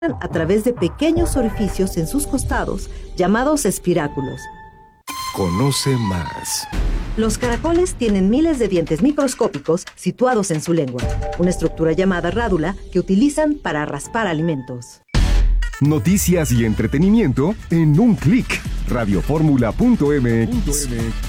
a través de pequeños orificios en sus costados, llamados espiráculos. Conoce más. Los caracoles tienen miles de dientes microscópicos situados en su lengua, una estructura llamada rádula que utilizan para raspar alimentos. Noticias y entretenimiento en un clic. Radioformula.mx.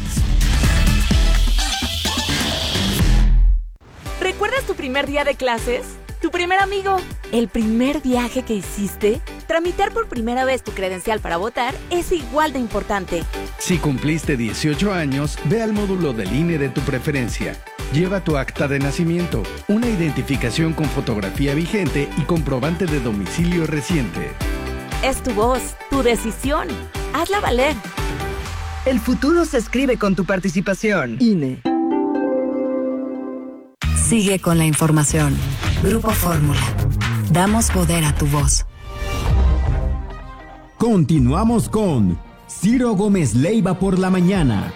¿Recuerdas tu primer día de clases? ¿Tu primer amigo? ¿El primer viaje que hiciste? Tramitar por primera vez tu credencial para votar es igual de importante. Si cumpliste 18 años, ve al módulo del INE de tu preferencia. Lleva tu acta de nacimiento, una identificación con fotografía vigente y comprobante de domicilio reciente. Es tu voz, tu decisión. Hazla valer. El futuro se escribe con tu participación. INE. Sigue con la información. Grupo Fórmula. Damos poder a tu voz. Continuamos con Ciro Gómez Leiva por la mañana.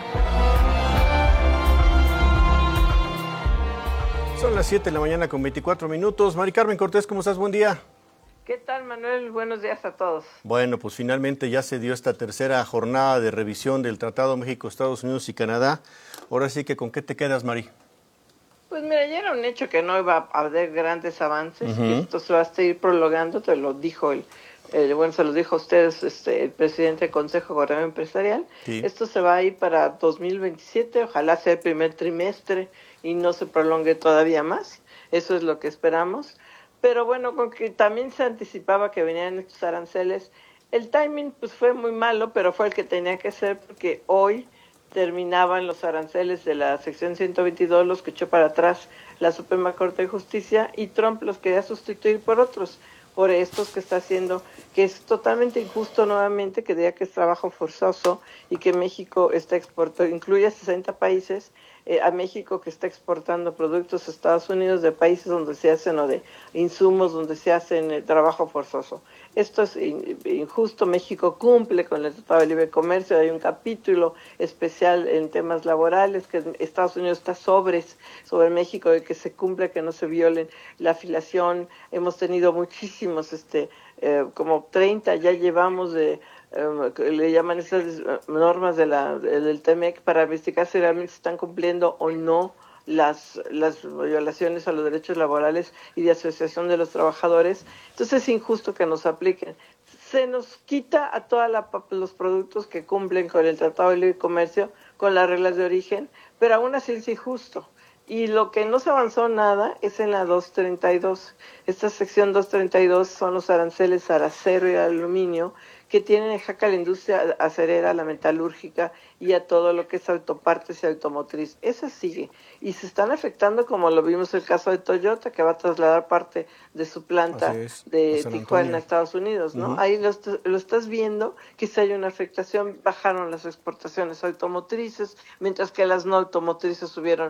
Son las 7 de la mañana con 24 minutos. Mari Carmen Cortés, ¿cómo estás? Buen día. ¿Qué tal, Manuel? Buenos días a todos. Bueno, pues finalmente ya se dio esta tercera jornada de revisión del Tratado México, Estados Unidos y Canadá. Ahora sí que, ¿con qué te quedas, Mari? Pues mira, ya era un hecho que no iba a haber grandes avances, que esto se va a seguir prolongando, te lo dijo se lo dijo a ustedes el presidente del Consejo Gobernativo Empresarial. Sí. Esto se va a ir para 2027, ojalá sea el primer trimestre y no se prolongue todavía más, eso es lo que esperamos. Pero bueno, con que también se anticipaba que venían estos aranceles, el timing pues fue muy malo, pero fue el que tenía que ser porque hoy terminaban los aranceles de la sección 122, los que echó para atrás la Suprema Corte de Justicia, y Trump los quería sustituir por otros, por estos que está haciendo, que es totalmente injusto nuevamente, que diga que es trabajo forzoso y que México está exportando, incluye a 60 países, a México que está exportando productos a Estados Unidos de países donde se hacen o de insumos donde se hacen trabajo forzoso. Esto es injusto. México cumple con el Tratado de Libre Comercio, hay un capítulo especial en temas laborales, que Estados Unidos está sobre México, de que se cumpla, que no se violen la afiliación. Hemos tenido muchísimos, como 30 ya llevamos le llaman esas normas del TEMEC para investigar si realmente se están cumpliendo o no las violaciones a los derechos laborales y de asociación de los trabajadores. Entonces es injusto que nos apliquen. Se nos quita a todos los productos que cumplen con el Tratado de Libre Comercio, con las reglas de origen, pero aún así es injusto. Y lo que no se avanzó nada es en la 232. Esta sección 232 son los aranceles al acero y al aluminio, que tienen en jaque a la industria acerera, la metalúrgica y a todo lo que es autopartes y automotriz. Esa sigue. Y se están afectando, como lo vimos en el caso de Toyota, que va a trasladar parte de su planta de Tijuana a Estados Unidos, ¿no? Uh-huh. Ahí lo estás viendo, que si hay una afectación, bajaron las exportaciones automotrices, mientras que las no automotrices subieron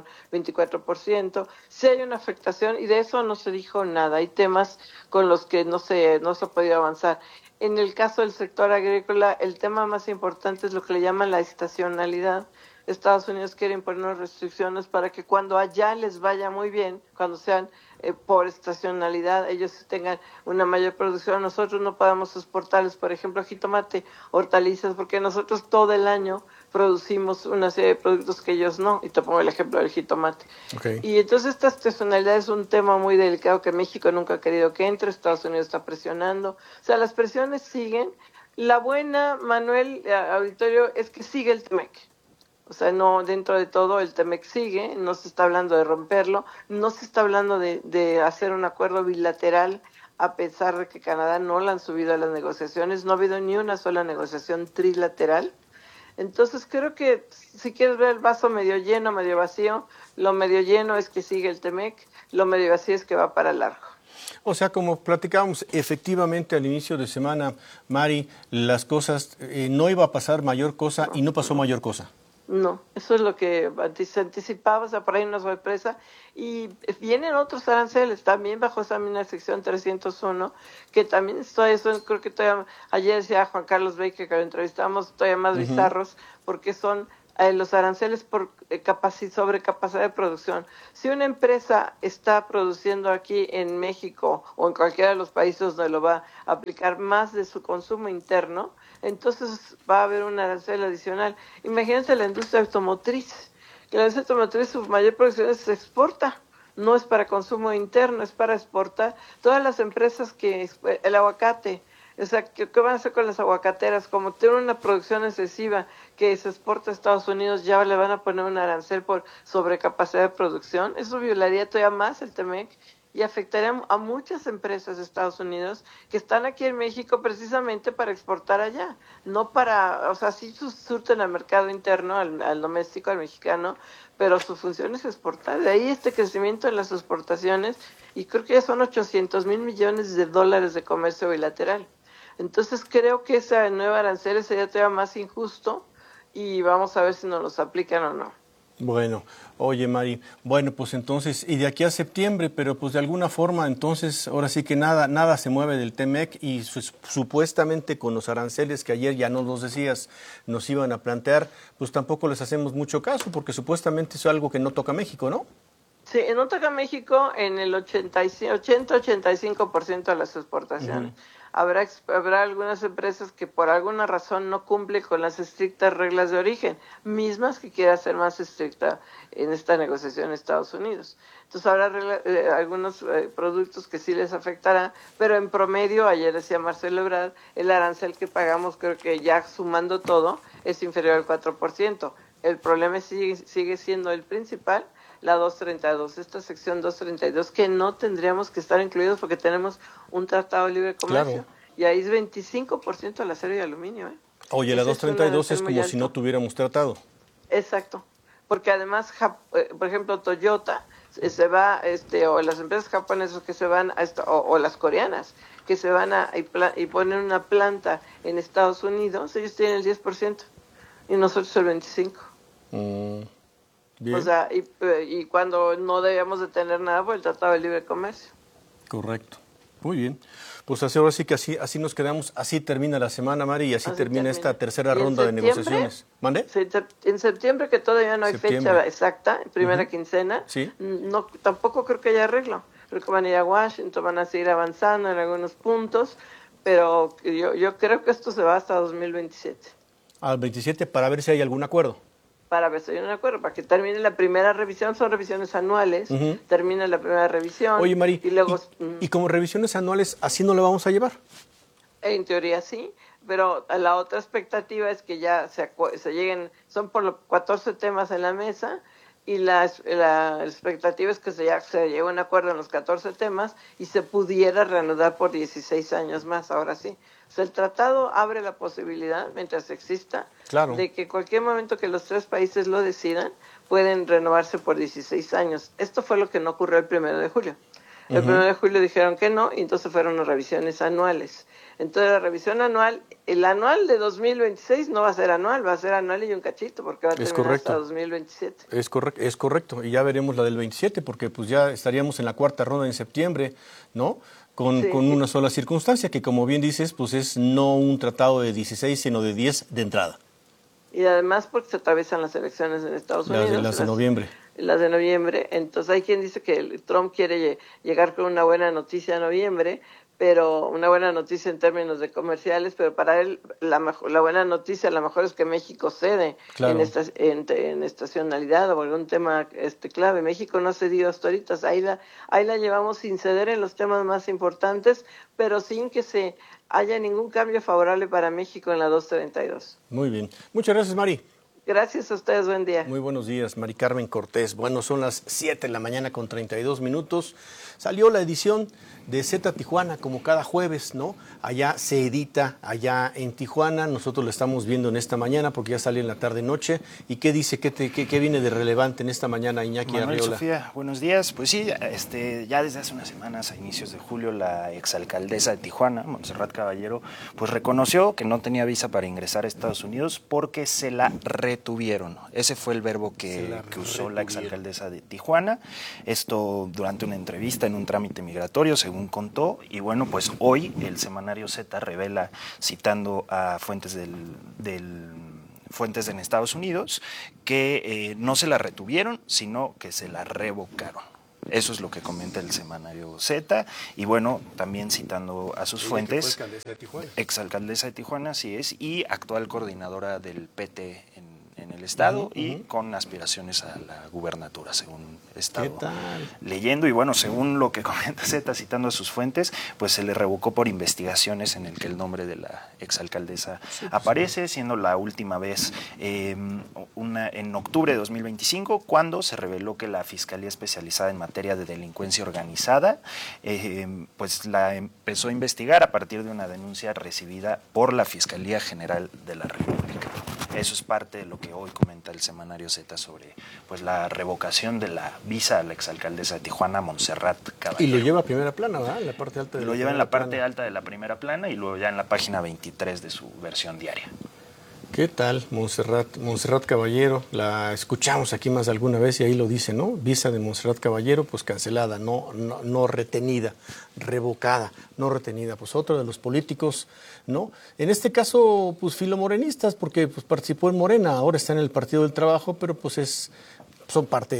24%. Sí hay una afectación y de eso no se dijo nada. Hay temas con los que no se ha podido avanzar. En el caso del sector agrícola, el tema más importante es lo que le llaman la estacionalidad. Estados Unidos quiere imponer restricciones para que cuando allá les vaya muy bien, cuando sean por estacionalidad, ellos tengan una mayor producción. Nosotros no podemos exportarles, por ejemplo, jitomate, hortalizas, porque nosotros todo el año producimos una serie de productos que ellos no, y te pongo el ejemplo del jitomate. Okay. Y entonces esta estacionalidad es un tema muy delicado que México nunca ha querido que entre, Estados Unidos está presionando, o sea, las presiones siguen. La buena, Manuel, auditorio, es que sigue el TEMEC. O sea, no, dentro de todo el TEMEC sigue, no se está hablando de romperlo, no se está hablando de hacer un acuerdo bilateral, a pesar de que Canadá no la han subido a las negociaciones, no ha habido ni una sola negociación trilateral. Entonces creo que si quieres ver el vaso medio lleno, medio vacío, lo medio lleno es que sigue el TEMEC, lo medio vacío es que va para largo. O sea, como platicábamos efectivamente al inicio de semana, Mari, las cosas, no iba a pasar mayor cosa y no pasó mayor cosa. No, eso es lo que se anticipaba, o sea, por ahí una sorpresa. Y vienen otros aranceles, también bajo esa misma sección 301, que también creo que todavía, ayer decía Juan Carlos Baker, que lo entrevistamos, todavía más bizarros, porque son los aranceles por sobrecapacidad de producción. Si una empresa está produciendo aquí en México o en cualquiera de los países donde lo va a aplicar más de su consumo interno, entonces va a haber un arancel adicional. Imagínense la industria automotriz, que la industria automotriz su mayor producción se exporta, no es para consumo interno, es para exportar. Todas las empresas el aguacate, o sea, ¿qué van a hacer con las aguacateras? Como tienen una producción excesiva que se exporta a Estados Unidos, ya le van a poner un arancel por sobrecapacidad de producción. Eso violaría todavía más el TEMEC y afectaría a muchas empresas de Estados Unidos que están aquí en México precisamente para exportar allá, no para, o sea, sí surten al mercado interno, al doméstico, al mexicano, pero su función es exportar. De ahí este crecimiento en las exportaciones, y creo que ya son 800 mil millones de dólares de comercio bilateral. Entonces creo que ese nuevo arancel sería todavía más injusto y vamos a ver si nos los aplican o no. Bueno, oye Mari, bueno pues entonces, y de aquí a septiembre, pero pues de alguna forma entonces ahora sí que nada se mueve del TEMEC y supuestamente con los aranceles que ayer ya nos los decías, nos iban a plantear, pues tampoco les hacemos mucho caso porque supuestamente es algo que no toca México, ¿no? Sí, no toca México en el 80-85% de las exportaciones. Habrá algunas empresas que por alguna razón no cumplen con las estrictas reglas de origen, mismas que quiera ser más estricta en esta negociación en Estados Unidos. Entonces habrá algunos productos que sí les afectará, pero en promedio, ayer decía Marcelo Ebrard, el arancel que pagamos, creo que ya sumando todo, es inferior al 4%. El problema sigue siendo el principal, la 232, esta sección 232, que no tendríamos que estar incluidos porque tenemos un tratado de libre comercio. Claro. Y ahí es 25% al acero y aluminio. Oye, la 232 es como si no tuviéramos tratado. Exacto, porque además, por ejemplo, Toyota se va, o las empresas japonesas que se van, o las coreanas, que se van y ponen una planta en Estados Unidos, ellos tienen el 10% y nosotros el 25%. Bien. O sea, y cuando no debíamos de tener nada por el Tratado de Libre Comercio. Correcto. Muy bien. Pues ahora sí que así nos quedamos, así termina la semana, Mari, y así termina esta tercera ronda de negociaciones. ¿Mande? En septiembre, que todavía no hay fecha exacta, primera quincena, ¿sí? No, tampoco creo que haya arreglo. Creo que van a ir a Washington, van a seguir avanzando en algunos puntos, pero yo creo que esto se va hasta 2027. Al 27 para ver si hay algún acuerdo. Para ver si hay un acuerdo, para que termine la primera revisión, son revisiones anuales, termina la primera revisión. Oye, Mari, y luego, ¿y como revisiones anuales así no la vamos a llevar? En teoría sí, pero la otra expectativa es que ya se lleguen, son por los 14 temas en la mesa, y la expectativa es que se llegue a un acuerdo en los 14 temas y se pudiera reanudar por 16 años más, ahora sí. O sea, el tratado abre la posibilidad, mientras exista, claro, de que cualquier momento que los tres países lo decidan, pueden renovarse por 16 años. Esto fue lo que no ocurrió el 1 de julio. El 1 de julio dijeron que no, y entonces fueron las revisiones anuales. Entonces la revisión anual, el anual de 2026 no va a ser anual, va a ser anual y un cachito, porque va a terminar hasta 2027. Es correcto, y ya veremos la del 27, porque pues ya estaríamos en la cuarta ronda en septiembre, ¿no? Con una sola circunstancia, que como bien dices, pues es no un tratado de 16, sino de 10 de entrada. Y además porque se atraviesan las elecciones en Estados Unidos. Las de noviembre. Las de noviembre. Entonces hay quien dice que Trump quiere llegar con una buena noticia en noviembre, pero una buena noticia en términos de comerciales, pero para él la buena noticia a lo mejor es que México cede, claro, en estacionalidad o algún tema clave. México no ha cedido hasta ahorita, ahí la llevamos sin ceder en los temas más importantes, pero sin que se haya ningún cambio favorable para México en la 232. Muy bien. Muchas gracias, Mari. Gracias a ustedes, buen día. Muy buenos días, Mari Carmen Cortés. Bueno, son las 7 de la mañana con 32 minutos. Salió la edición de Z Tijuana, como cada jueves, ¿no? Allá se edita, allá en Tijuana. Nosotros lo estamos viendo en esta mañana porque ya salió en la tarde-noche. ¿Y qué dice, qué viene de relevante en esta mañana, Iñaki Manuel, Arriola? Sofía, buenos días. Pues sí, ya desde hace unas semanas, a inicios de julio, la exalcaldesa de Tijuana, Montserrat Caballero, pues reconoció que no tenía visa para ingresar a Estados Unidos porque se la retuvieron. Ese fue el verbo que usó la exalcaldesa de Tijuana. Esto durante una entrevista en un trámite migratorio, según contó. Y bueno, pues hoy el semanario Z revela, citando a fuentes del fuentes en Estados Unidos, que no se la retuvieron, sino que se la revocaron. Eso es lo que comenta el semanario Z, y bueno, también citando a sus fuentes, Exalcaldesa de Tijuana. exalcaldesa de Tijuana, así es, y actual coordinadora del PT en el estado, y con aspiraciones a la gubernatura, según he estado leyendo. Y bueno, según lo que comenta Z, citando a sus fuentes, pues se le revocó por investigaciones en el que el nombre de la exalcaldesa aparece, siendo la última vez en octubre de 2025, cuando se reveló que la Fiscalía Especializada en Materia de Delincuencia Organizada pues la empezó a investigar a partir de una denuncia recibida por la Fiscalía General de la República. Eso es parte de lo que hoy comenta el semanario Z sobre pues la revocación de la visa a la exalcaldesa de Tijuana, Montserrat Caballero. Y lo lleva a primera plana, ¿verdad? En la parte alta de lo lleva en la parte alta de la primera plana y luego ya en la página 23 de su versión diaria. ¿Qué tal, Montserrat Caballero? La escuchamos aquí más de alguna vez y ahí lo dice, ¿no? Visa de Montserrat Caballero, pues cancelada, no retenida, revocada, no retenida. Pues otro de los políticos, ¿no? En este caso, pues filomorenistas, porque pues participó en Morena, ahora está en el Partido del Trabajo, pero pues son parte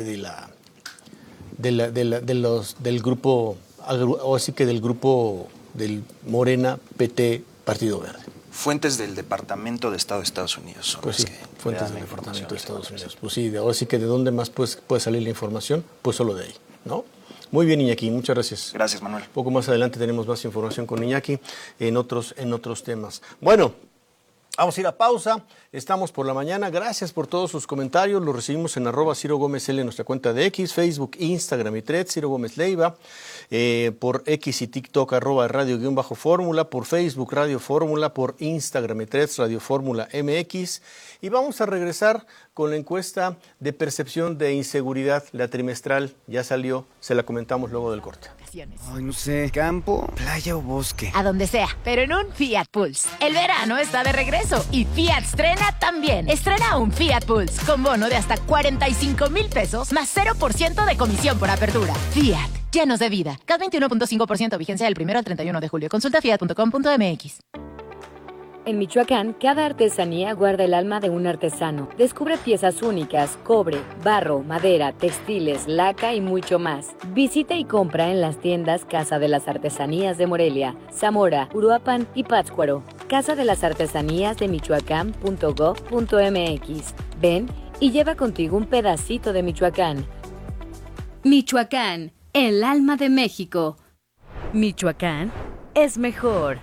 del grupo, o así que del grupo del Morena, PT, Partido Verde. Fuentes del Departamento de Estado de Estados Unidos. Son pues sí, fuentes del Departamento de Estados Unidos. Pues sí, ahora sí que de dónde más puede salir la información, pues solo de ahí, ¿no? Muy bien, Iñaki, muchas gracias. Gracias, Manuel. Poco más adelante tenemos más información con Iñaki en otros temas. Bueno, vamos a ir a pausa. Estamos por la mañana. Gracias por todos sus comentarios. Los recibimos en @CiroGómezL en nuestra cuenta de X, Facebook, Instagram y Threads, Ciro Gómez Leiva. Por X y TikTok @radio_fórmula, por Facebook Radio Fórmula, por Instagram y Threads Radio Fórmula MX. Y vamos a regresar con la encuesta de percepción de inseguridad, la trimestral, ya salió, se la comentamos luego del corte. Ay, no sé, campo, playa o bosque. A donde sea, pero en un Fiat Pulse. El verano está de regreso y Fiat estrena también. Estrena un Fiat Pulse con bono de hasta 45,000 pesos más 0% de comisión por apertura. Fiat, llenos de vida. CAT 21.5%, vigencia del 1 al 31 de julio. Consulta fiat.com.mx. En Michoacán, cada artesanía guarda el alma de un artesano. Descubre piezas únicas, cobre, barro, madera, textiles, laca y mucho más. Visita y compra en las tiendas Casa de las Artesanías de Morelia, Zamora, Uruapan y Pátzcuaro. Casa de las Artesanías de Michoacán.gov.mx. Ven y lleva contigo un pedacito de Michoacán. Michoacán, el alma de México. Michoacán es mejor.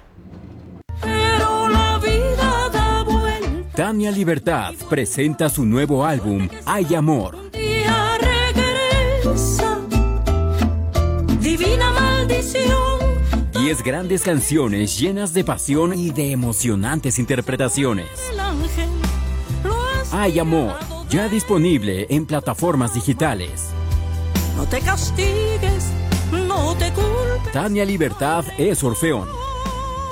Tania Libertad presenta su nuevo álbum, Hay Amor. Divina maldición. 10 grandes canciones llenas de pasión y de emocionantes interpretaciones. Hay Amor, ya disponible en plataformas digitales. No te castigues, no te culpes. Tania Libertad es Orfeón.